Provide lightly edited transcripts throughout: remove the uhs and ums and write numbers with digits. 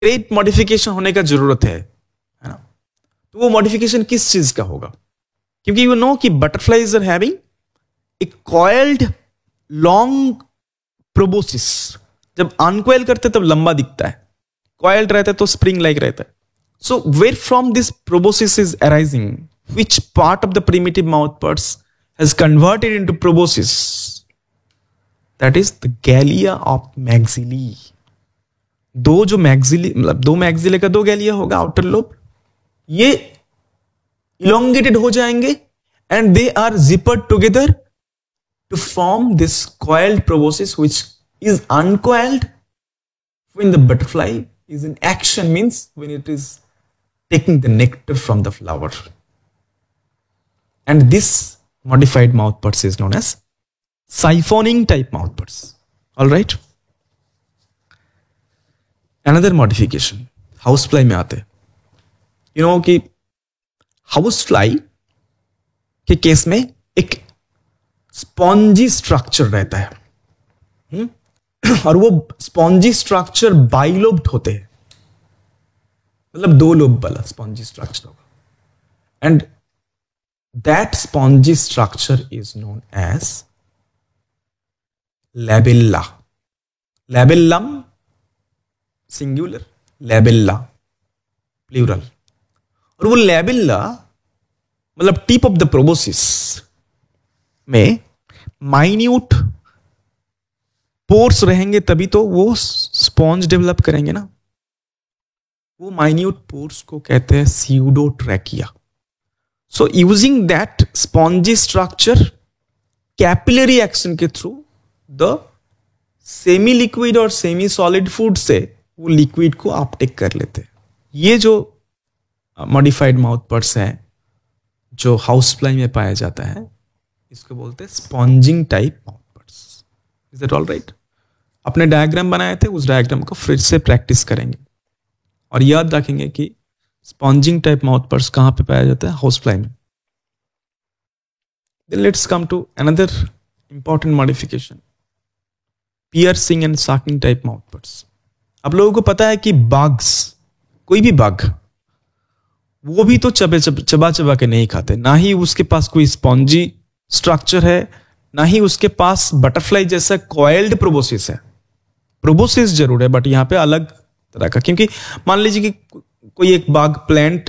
Great modification होने का जरूरत है ना? तो वो मॉडिफिकेशन किस चीज का होगा? क्योंकि यू नो कि butterflies are having a coiled long proboscis. जब अनकॉइल करते तब लंबा दिखता है, कॉइल्ड रहता है तो स्प्रिंग लाइक रहता है. So where from this proboscis is arising, which part of the primitive mouth parts has converted into proboscis? That is the gallia of maxillae. दो जो मैक्सिली मतलब दो मैक्सिले का दो गैलिया होगा आउटर लोब, ये इलोंगेटेड हो जाएंगे and they are zippered together to form this coiled proboscis, which is uncoiled when the butterfly is in action, means when it is taking the nectar from the flower. And this modified mouth parts is known as siphoning type mouth parts. All right. Another modification, housefly में आते. You know कि housefly के case में एक spongy structure रहता है और वो स्पॉन्जी स्ट्रक्चर बाइलोब्ड होते हैं, मतलब दो लोब वाला स्पॉन्जी स्ट्रक्चर होगा. And that spongy structure is known as labella. Labellum singular, labella plural. और वो labella मतलब टिप ऑफ द प्रोबोसिस में माइन्यूट पोर्स रहेंगे, तभी तो वो स्पॉन्ज डेवलप करेंगे ना. वो माइन्यूट पोर्स को कहते हैं स्यूडोट्रैकिया. So using that spongy structure, capillary action के थ्रू the semi liquid और semi solid food से वो लिक्विड को अपटेक कर लेते हैं. ये जो मॉडिफाइड माउथ पर्ट्स है जो हाउस फ्लाई में पाया जाता है, इसको बोलते हैं sponging type mouth पर्ट्स. Is that all right? अपने डायग्राम बनाए थे, उस डायग्राम को फिर से प्रैक्टिस करेंगे और याद रखेंगे कि स्पॉन्जिंग टाइप माउथ पर्ट्स कहां पे पाया जाता है? हाउस फ्लाई में. Then let's come to another important modification, piercing and sucking type mouth पर्ट्स. आप लोगों को पता है कि बाग्स, कोई भी बाग, वो भी तो चबा चबा के नहीं खाते, ना ही उसके पास कोई स्पॉन्जी स्ट्रक्चर है, ना ही उसके पास बटरफ्लाई जैसा कॉइल्ड प्रोबोसिस है. प्रोबोसिस जरूर है बट यहां पे अलग तरह का, क्योंकि मान लीजिए कि कोई एक बाग प्लांट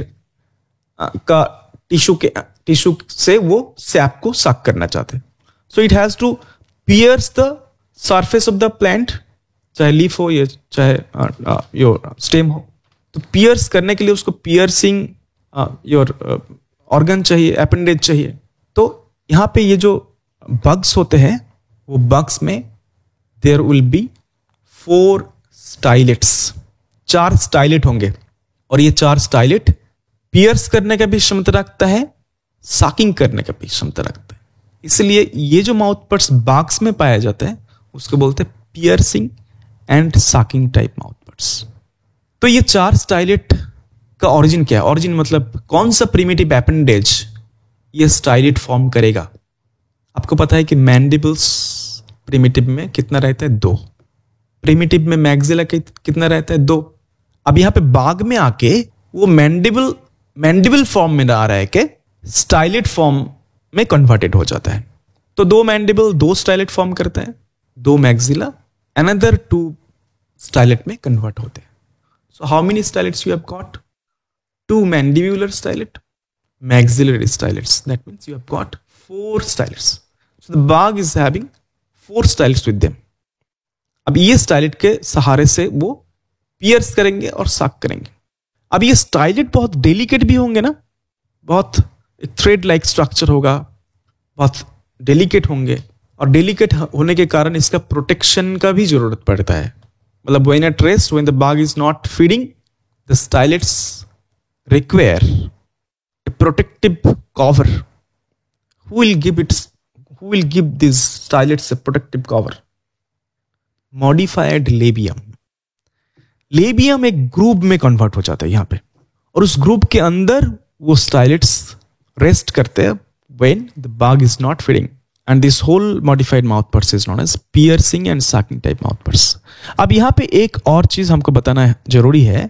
का टिश्यू से वो सैप को सक करना चाहते हैं. So it has to piers the surface of the plant, चाहे लीफ हो या चाहे योर स्टेम हो. तो पियर्स करने के लिए उसको पियर्सिंग योर ऑर्गन चाहिए, अपेंडेज चाहिए. तो यहां पे ये जो बग्स होते हैं, वो बग्स में देयर विल बी 4 स्टाइलेट्स, 4 स्टाइलेट होंगे. और ये 4 स्टाइलेट पियर्स करने का भी क्षमता रखता है, साकिंग करने का भी क्षमता रखता है. इसलिए ये जो माउथ पर्ट्स बाग्स में पाया जाता है उसको बोलते हैं पियर्सिंग एंड साकिंग टाइप माउथ पर्ट्स. तो ये 4 स्टाइलेट का ओरिजिन क्या है? ओरिजिन मतलब कौन सा प्रिमिटिव एपेंडेज ये स्टाइलेट फॉर्म करेगा? आपको पता है कि मैंडिबल्स प्रिमिटिव में कितना रहता है? 2. प्रिमिटिव में मैक्सिला कितना रहता है? 2. अब यहां पे बाग में आके वो मैंडिबल फॉर्म में आ रहा है कि स्टाइलेट फॉर्म में कन्वर्टेड हो जाता है. तो 2 मैंडिबल 2 स्टाइलेट फॉर्म करते हैं, 2 मैक्सिला अनदर 2 स्टाइलेट में कन्वर्ट होते हैं. So how many स्टाइलेट्स you have got? 2 mandibular stylate, maxillary styletes. That means you have got 4 styletes. So the bug is having 4 styletes with them. अब ये stylet के सहारे से वो पियर्स करेंगे और सक करेंगे. अब ये स्टाइलेट बहुत डेलिकेट भी होंगे ना, बहुत एक थ्रेड लाइक स्ट्रक्चर होगा, बहुत डेलिकेट होंगे, और डेलिकेट होने के कारण इसका प्रोटेक्शन का भी जरूरत पड़ता है. मतलब when at rest, when the bug is not feeding, the stylets require a protective cover. Who will give these stylets a protective cover? Modified labium. Labium एक ग्रुप में कन्वर्ट हो जाता है यहां पे, और उस ग्रुप के अंदर वो स्टाइलेट्स रेस्ट करते हैं when the bug is not feeding. And this whole modified mouth purse is known as piercing and साकिंग type mouth purse. अब यहाँ पे एक और चीज हमको बताना जरूरी है